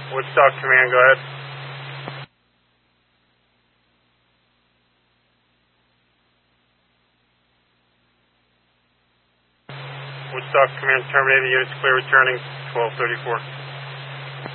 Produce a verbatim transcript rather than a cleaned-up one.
Woodstock Command, go ahead. Woodstock Command terminated, units clear returning, twelve thirty-four.